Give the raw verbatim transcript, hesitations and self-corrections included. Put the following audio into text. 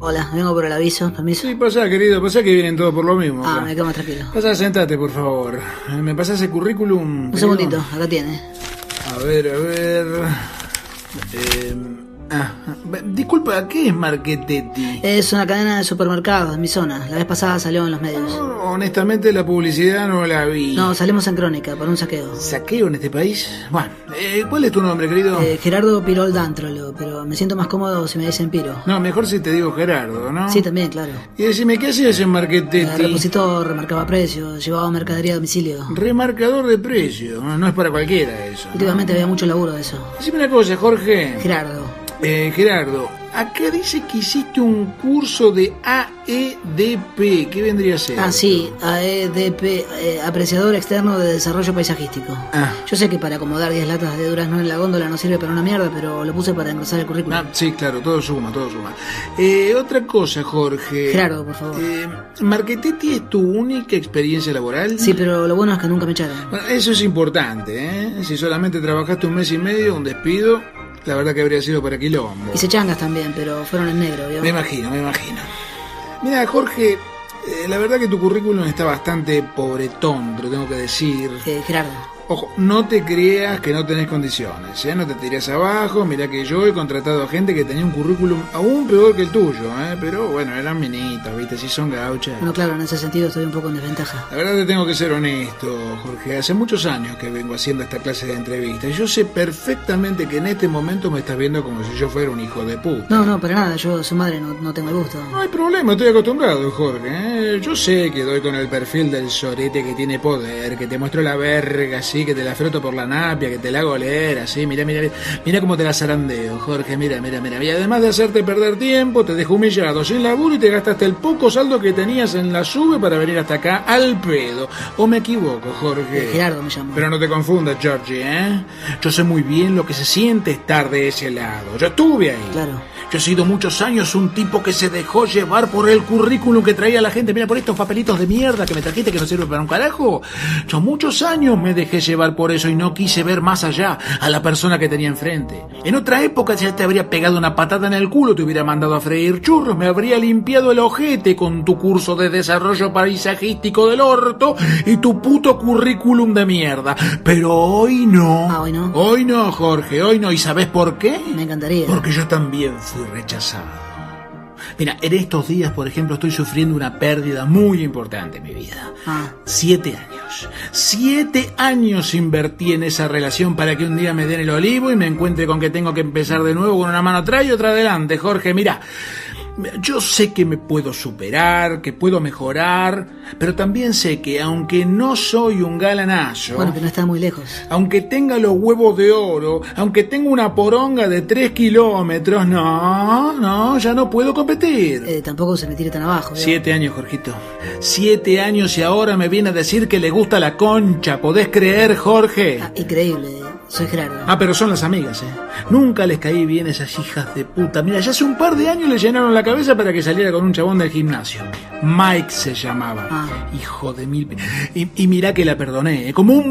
Hola, vengo por el aviso, permiso. Sí, pasá, querido, pasá que vienen todos por lo mismo. Ah, acá. me quedo más tranquilo. Pasá, sentate, por favor. ¿Me pasás el currículum? Un querido? segundito, acá tiene. A ver, a ver... Eh... Ah, disculpa, ¿qué es Marchetti? Es una cadena de supermercados en mi zona. La vez pasada salió en los medios. No, honestamente la publicidad no la vi. No, salimos en Crónica por un saqueo. ¿Saqueo en este país? Bueno, eh, ¿cuál es tu nombre, querido? Eh, Gerardo Pirol Dantrolo, pero me siento más cómodo si me dicen Piro. No, mejor si te digo Gerardo, ¿no? Sí, también, claro. Y decime, ¿qué hacías en Marchetti? El repositor remarcaba precios, llevaba mercadería a domicilio. Remarcador de precio, no, no es para cualquiera eso. Últimamente ¿no? había mucho laburo de eso. Decime una cosa, Jorge. Gerardo. Eh, Gerardo, acá dice que hiciste un curso de A E D P. ¿Qué vendría a ser? Ah, sí, A E D P, eh, Apreciador Externo de Desarrollo Paisajístico. Ah. Yo sé que para acomodar diez latas de durazno en la góndola no sirve para una mierda, pero lo puse para engrosar el currículum. Ah, sí, claro, todo suma, todo suma. Eh, otra cosa, Jorge. Gerardo, por favor. Eh, ¿Marchetti es tu única experiencia laboral? Sí, pero lo bueno es que nunca me echaron. Bueno, eso es importante, ¿eh? Si solamente trabajaste un mes y medio, un despido, la verdad que habría sido para quilombo. Hice changas también, pero fueron en negro, ¿vio? Me imagino, me imagino. Mira, Jorge, eh, la verdad que tu currículum está bastante pobretón, te lo tengo que decir. Eh, Gerardo. Ojo, no te creas que no tenés condiciones, ¿eh? No te tires abajo, mirá que yo he contratado a gente que tenía un currículum aún peor que el tuyo, ¿eh? Pero bueno, eran minitas, ¿viste? Si son gauchas. Bueno, claro, en ese sentido estoy un poco en desventaja. La verdad te tengo que ser honesto, Jorge. Hace muchos años que vengo haciendo esta clase de entrevistas. Yo sé perfectamente que en este momento me estás viendo como si yo fuera un hijo de puta. No, no, para nada, yo su madre no, no tengo el gusto. No hay problema, estoy acostumbrado, Jorge, ¿eh? Yo sé que doy con el perfil del sorete que tiene poder, que te muestro la verga así, que te la froto por la napia, que te la hago leer así, mira, mira, mira cómo te la zarandeo, Jorge, mira, mira, mira. Y además de hacerte perder tiempo, te dejo humillado, sin laburo y te gastaste el poco saldo que tenías en la sube para venir hasta acá al pedo. ¿O me equivoco, Jorge? Eh, Gerardo me llamo. Pero no te confundas, Georgie, ¿eh? Yo sé muy bien lo que se siente estar de ese lado. Yo estuve ahí. Claro. Yo he sido muchos años un tipo que se dejó llevar por el currículum que traía la gente. Mira, por estos papelitos de mierda que me trajiste que no sirven para un carajo. Yo muchos años me dejé llevar por eso y no quise ver más allá a la persona que tenía enfrente. En otra época ya te habría pegado una patada en el culo, te hubiera mandado a freír churros, me habría limpiado el ojete con tu curso de desarrollo paisajístico del orto y tu puto currículum de mierda. Pero hoy no. Ah, hoy no. Hoy no, Jorge, hoy no. ¿Y sabes por qué? Me encantaría. Porque yo también fui rechazado. Mira, en estos días, por ejemplo, estoy sufriendo una pérdida muy importante en mi vida. Ah. Siete años. Siete años invertí en esa relación para que un día me den el olivo y me encuentre con que tengo que empezar de nuevo con una mano atrás y otra adelante. Jorge, mira, yo sé que me puedo superar, que puedo mejorar, pero también sé que aunque no soy un galanazo... Bueno, que no está muy lejos. Aunque tenga los huevos de oro, aunque tenga una poronga de tres kilómetros, no, no, ya no puedo competir. Eh, tampoco se me tire tan abajo, ¿vio? Siete años, Jorgito. Siete años y ahora me viene a decir que le gusta la concha. ¿Podés creer, Jorge? Ah, increíble. Soy Gerardo. Ah, pero son las amigas, ¿eh? Nunca les caí bien esas hijas de puta. Mira, ya hace un par de años le llenaron la cabeza para que saliera con un chabón del gimnasio. Mike se llamaba. Ah. Hijo de mil... Y, y mirá que la perdoné, ¿eh? Como un